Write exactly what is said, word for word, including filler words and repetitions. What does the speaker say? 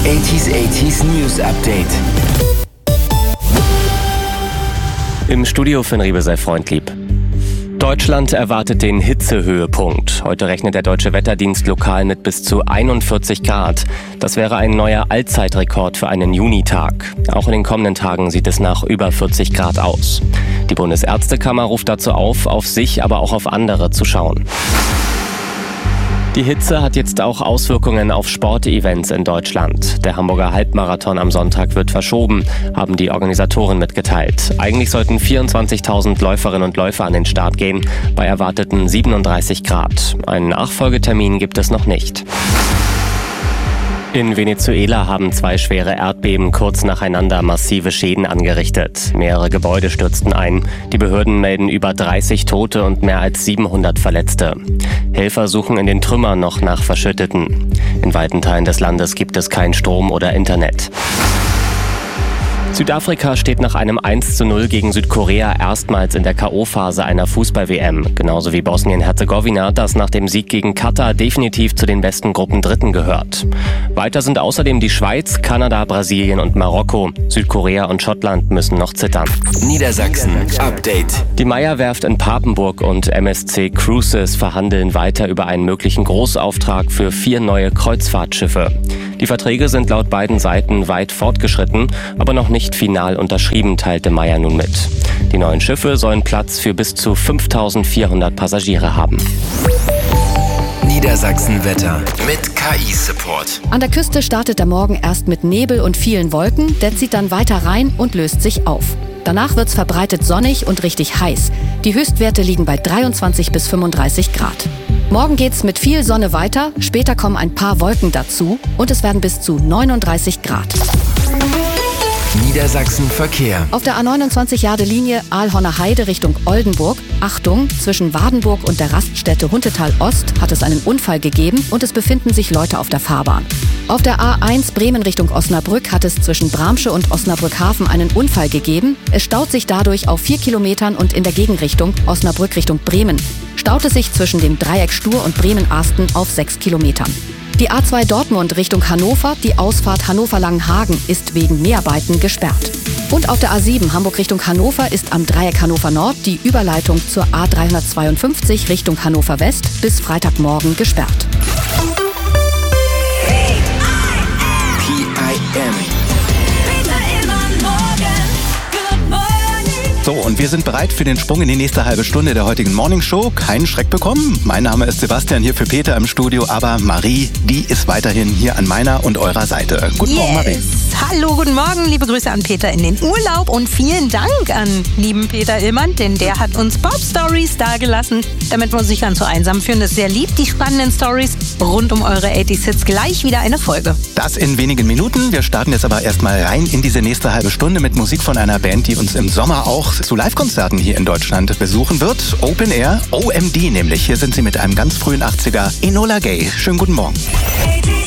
achtziger achtziger News Update. Im Studio Finn Riebe sei freundlieb. Deutschland erwartet den Hitzehöhepunkt. Heute rechnet der Deutsche Wetterdienst lokal mit bis zu einundvierzig Grad. Das wäre ein neuer Allzeitrekord für einen Junitag. Auch in den kommenden Tagen sieht es nach über vierzig Grad aus. Die Bundesärztekammer ruft dazu auf, auf sich, aber auch auf andere zu schauen. Die Hitze hat jetzt auch Auswirkungen auf Sportevents in Deutschland. Der Hamburger Halbmarathon am Sonntag wird verschoben, haben die Organisatoren mitgeteilt. Eigentlich sollten vierundzwanzigtausend Läuferinnen und Läufer an den Start gehen, bei erwarteten siebenunddreißig Grad. Einen Nachfolgetermin gibt es noch nicht. In Venezuela haben zwei schwere Erdbeben kurz nacheinander massive Schäden angerichtet. Mehrere Gebäude stürzten ein. Die Behörden melden über dreißig Tote und mehr als siebenhundert Verletzte. Helfer suchen in den Trümmern noch nach Verschütteten. In weiten Teilen des Landes gibt es kein Strom oder Internet. Südafrika steht nach einem eins zu null gegen Südkorea erstmals in der K O-Phase einer Fußball-W M. Genauso wie Bosnien-Herzegowina, das nach dem Sieg gegen Katar definitiv zu den besten Gruppendritten gehört. Weiter sind außerdem die Schweiz, Kanada, Brasilien und Marokko. Südkorea und Schottland müssen noch zittern. Niedersachsen Update. Die Meyer-Werft in Papenburg und M S C Cruises verhandeln weiter über einen möglichen Großauftrag für vier neue Kreuzfahrtschiffe. Die Verträge sind laut beiden Seiten weit fortgeschritten, aber noch nicht final unterschrieben, teilte Meyer nun mit. Die neuen Schiffe sollen Platz für bis zu fünftausendvierhundert Passagiere haben. Niedersachsen Wetter mit K I-Support. An der Küste startet der Morgen erst mit Nebel und vielen Wolken, der zieht dann weiter rein und löst sich auf. Danach wird's verbreitet sonnig und richtig heiß. Die Höchstwerte liegen bei dreiundzwanzig bis fünfunddreißig Grad. Morgen geht's mit viel Sonne weiter, später kommen ein paar Wolken dazu und es werden bis zu neununddreißig Grad. Niedersachsen Verkehr. Auf der A neunundzwanzig Jade-Linie Aalhorner Heide Richtung Oldenburg, Achtung, zwischen Wadenburg und der Raststätte Huntetal Ost hat es einen Unfall gegeben und es befinden sich Leute auf der Fahrbahn. Auf der A eins Bremen Richtung Osnabrück hat es zwischen Bramsche und Osnabrück-Hafen einen Unfall gegeben. Es staut sich dadurch auf vier Kilometern und in der Gegenrichtung Osnabrück Richtung Bremen staut es sich zwischen dem Dreieck Stur und Bremen-Arsten auf sechs Kilometern. Die A zwei Dortmund Richtung Hannover, die Ausfahrt Hannover-Langenhagen ist wegen Mäharbeiten gesperrt. Und auf der A sieben Hamburg Richtung Hannover ist am Dreieck Hannover Nord die Überleitung zur A dreihundertzweiundfünfzig Richtung Hannover West bis Freitagmorgen gesperrt. P I M. So, und wir sind bereit für den Sprung in die nächste halbe Stunde der heutigen Morningshow. Keinen Schreck bekommen. Mein Name ist Sebastian, hier für Peter im Studio, aber Marie, die ist weiterhin hier an meiner und eurer Seite. Guten yes. Morgen, Marie. Hallo, guten Morgen. Liebe Grüße an Peter in den Urlaub und vielen Dank an lieben Peter Illmann, denn der hat uns Pop-Stories dagelassen, damit wir uns nicht ganz so einsam fühlen. Das ist sehr lieb, die spannenden Stories rund um eure achtziger Hits. Gleich wieder eine Folge. Das in wenigen Minuten. Wir starten jetzt aber erstmal rein in diese nächste halbe Stunde mit Musik von einer Band, die uns im Sommer auch zu Live-Konzerten hier in Deutschland besuchen wird. Open Air, O M D nämlich. Hier sind sie mit einem ganz frühen achtziger Enola Gay. Schönen guten Morgen.